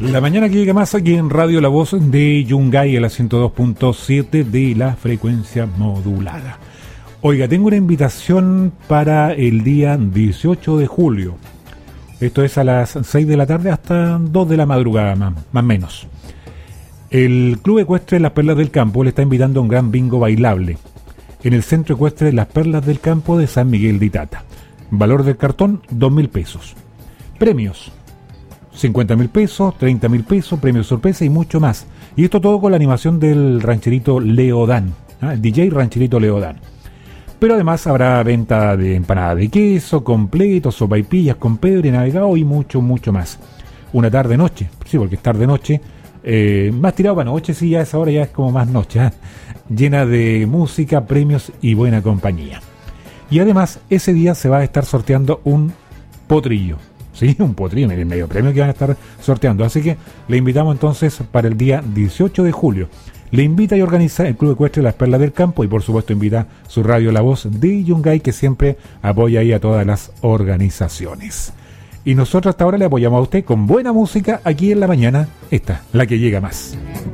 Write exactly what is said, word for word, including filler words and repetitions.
La mañana que llega más aquí en Radio La Voz de Yungay, a la ciento dos punto siete de la frecuencia modulada. Oiga, tengo una invitación para el día dieciocho de julio. Esto es a las seis de la tarde hasta dos de la madrugada, más o menos. El Club Ecuestre Las Perlas del Campo le está invitando a un gran bingo bailable en el Centro Ecuestre Las Perlas del Campo de San Miguel de Itata. Valor del cartón, dos mil pesos. Premios, cincuenta mil pesos, treinta mil pesos, premios sorpresa y mucho más. Y esto todo con la animación del rancherito Leodán, ¿ah? El D J rancherito Leodán. Pero además habrá venta de empanada de queso, completos, sopaipillas con pebre, navegado y mucho, mucho más. Una tarde-noche, sí, porque es tarde-noche, eh, más tirado para noche, sí, ya a esa hora ya es como más noche, ¿eh? Llena de música, premios y buena compañía. Y además, ese día se va a estar sorteando un potrillo. Sí, un potrillo, el medio premio que van a estar sorteando. Así que le invitamos entonces para el día dieciocho de julio. Le invita y organiza el Club Ecuestre Las Perlas del Campo y por supuesto invita su radio La Voz de Yungay, que siempre apoya ahí a todas las organizaciones. Y nosotros hasta ahora le apoyamos a usted con buena música aquí en la mañana, esta, la que llega más.